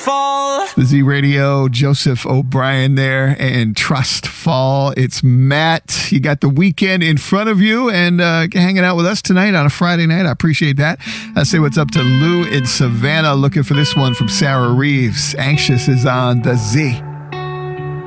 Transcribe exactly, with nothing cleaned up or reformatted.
Fall. The Z Radio, Joseph O'Brien there, and Trust Fall. It's Matt. You got the weekend in front of you and uh, hanging out with us tonight on a Friday night. I appreciate that. I say what's up to Lou in Savannah, looking for this one from Sarah Reeves. Anxious is on the Z.